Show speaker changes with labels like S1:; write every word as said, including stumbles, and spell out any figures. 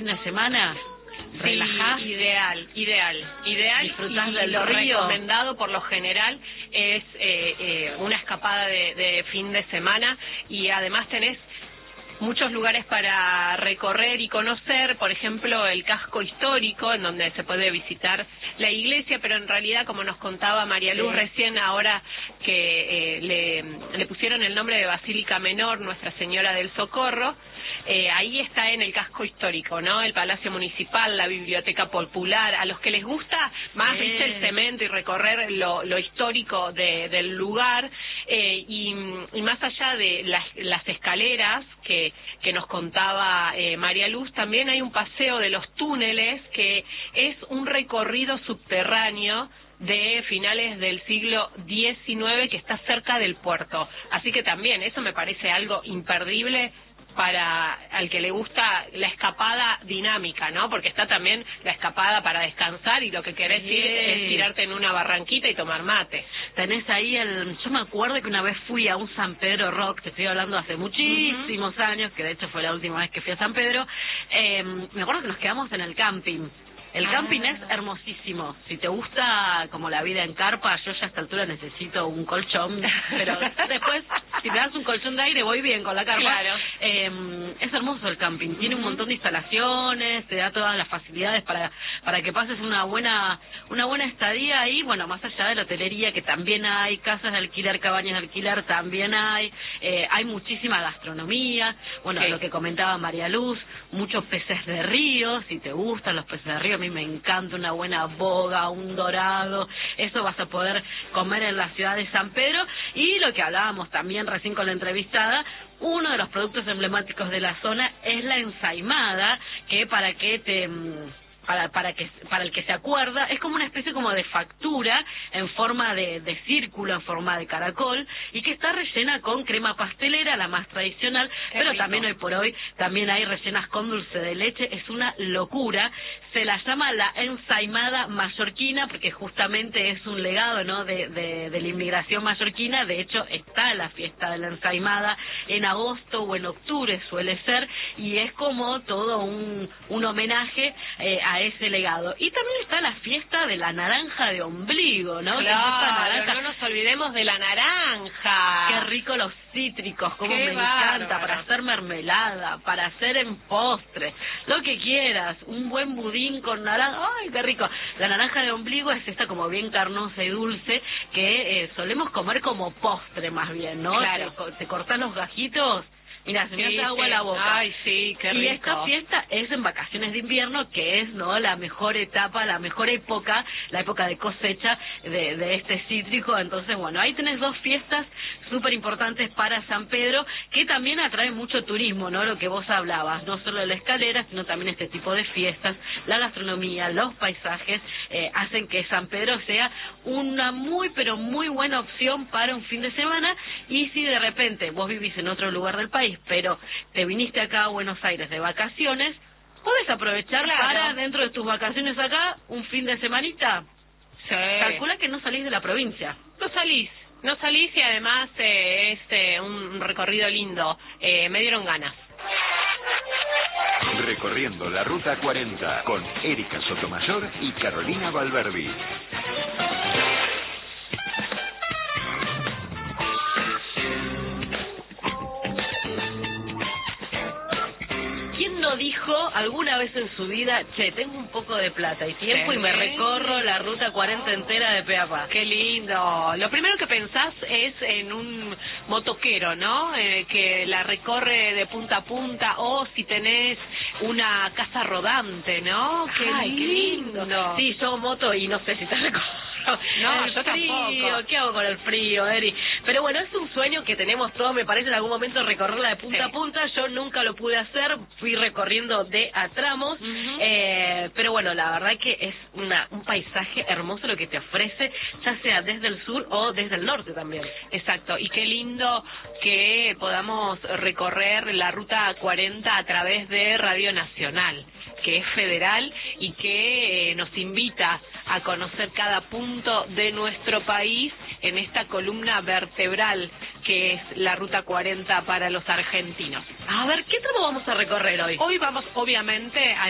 S1: fin de semana, relajás.
S2: Sí, ideal, ideal, ideal.
S1: Disfrutás
S2: y
S1: del
S2: lo
S1: río.
S2: recomendado por lo general es eh, eh, una escapada de, de fin de semana, y además tenés muchos lugares para recorrer y conocer, por ejemplo el casco histórico, en donde se puede visitar la iglesia, pero en realidad, como nos contaba María Luz
S1: Sí.
S2: recién, ahora que eh, le, le pusieron el nombre de Basílica Menor, Nuestra Señora del Socorro, eh, ahí está en el casco histórico, ¿no? El Palacio Municipal, la Biblioteca Popular. A los que les gusta más,
S1: Sí.
S2: viste, el cemento y recorrer lo, lo histórico de, del lugar, eh, y, y más allá de las, las escaleras que, que nos contaba eh, María Luz, también hay un paseo de los túneles, que es un recorrido subterráneo de finales del siglo diecinueve, que está cerca del puerto. Así que también eso me parece algo imperdible para al que le gusta la escapada dinámica, ¿no? Porque está también la escapada para descansar, y lo que querés
S1: Sí.
S2: ir es tirarte en una barranquita y tomar mate.
S1: Tenés ahí el... Yo me acuerdo que una vez fui a un San Pedro Rock, te estoy hablando hace muchísimos uh-huh. años, que de hecho fue la última vez que fui a San Pedro. Eh, me acuerdo que nos quedamos en el camping. El camping
S2: ah.
S1: es hermosísimo. Si te gusta como la vida en carpa, yo ya a esta altura necesito un colchón, pero después, si me das un colchón de aire, voy bien con la carpa.
S2: Claro.
S1: Eh, es hermoso el camping. Tiene un
S2: Uh-huh.
S1: montón de instalaciones, te da todas las facilidades para para que pases una buena una buena estadía ahí. Bueno, más allá de la hotelería, que también hay, casas de alquiler, cabañas de alquiler, también hay. Eh, hay muchísima gastronomía. Bueno,
S2: Sí.
S1: lo que comentaba María Luz, muchos peces de río. Si te gustan los peces de río, a mí me encanta una buena boga, un dorado. Eso vas a poder comer en la ciudad de San Pedro. Y lo que hablábamos también recién con la entrevistada, uno de los productos emblemáticos de la zona es la ensaimada, que para que te... Para, para que para el que se acuerda, es como una especie como de factura en forma de, de círculo, en forma de caracol, y que está rellena con crema pastelera, la más tradicional.
S2: Qué
S1: pero
S2: rico.
S1: también hoy por hoy también hay rellenas con dulce de leche. Es una locura. Se la llama la ensaimada mallorquina porque justamente es un legado, ¿no?, de, de, de la inmigración mallorquina. De hecho, está la fiesta de la ensaimada en agosto o en octubre suele ser, y es como todo un, un homenaje eh, a ese legado. Y también está la fiesta de la naranja de ombligo, ¿no?
S2: Claro,
S1: Que es esta naranja.
S2: no nos olvidemos de la naranja.
S1: Qué rico los cítricos, como
S2: Qué
S1: me
S2: bárbaro.
S1: encanta, para hacer mermelada, para hacer en postre, lo que quieras, un buen budín con naranja, ¡ay, qué rico! La naranja de ombligo es esta como bien carnosa y dulce, que eh, solemos comer como postre más bien, ¿no?
S2: Claro.
S1: Te, te cortás los gajitos. Mira, se me
S2: Sí,
S1: hace agua
S2: sí.
S1: la boca.
S2: Ay, sí, qué rico.
S1: Y esta fiesta es en vacaciones de invierno, que es, ¿no?, la mejor etapa, la mejor época, la época de cosecha de, de este cítrico. Entonces, bueno, ahí tenés dos fiestas súper importantes para San Pedro, que también atrae mucho turismo, ¿no? Lo que vos hablabas, no solo la escalera, sino también este tipo de fiestas, la gastronomía, los paisajes, eh, hacen que San Pedro sea una muy, pero muy buena opción para un fin de semana. Y si de repente vos vivís en otro lugar del país, pero te viniste acá a Buenos Aires de vacaciones, podés aprovechar
S2: Claro.
S1: para, dentro de tus vacaciones acá, un fin de semanita.
S2: Sí.
S1: Calcula que no salís de la provincia.
S2: No salís, no salís, y además eh, es eh, un recorrido lindo. Eh, me dieron ganas.
S3: Recorriendo la Ruta cuarenta con Erika Sotomayor y Carolina Valverdi.
S1: ¿Quién no dijo alguna vez en su vida, che, tengo un poco de plata y tiempo
S2: Sí.
S1: y me recorro la Ruta cuarenta entera de pe a pa?
S2: Qué lindo. Lo primero que pensás es en un motoquero, ¿no? Eh, que la recorre de punta a punta, o si tenés una casa rodante, ¿no? Qué
S1: Ay, qué
S2: lindo.
S1: Sí, yo moto y no sé si te recorro.
S2: No,
S1: el
S2: yo
S1: frío,
S2: tampoco.
S1: ¿qué hago con el frío, Eri? Pero bueno, es un sueño que tenemos todos, me parece, en algún momento recorrerla de punta
S2: Sí.
S1: a punta. Yo nunca lo pude hacer, fui recorriendo de a tramos,
S2: Uh-huh.
S1: eh, pero bueno, la verdad que es una, un paisaje hermoso lo que te ofrece, ya sea desde el sur o desde el norte también.
S2: Exacto, y qué lindo que podamos recorrer la Ruta cuarenta a través de Radio Nacional, que es federal y que eh, nos invita a conocer cada punto de nuestro país en esta columna vertebral que es la Ruta cuarenta para los argentinos.
S1: A ver, ¿qué tramo vamos a recorrer hoy?
S2: Hoy vamos obviamente a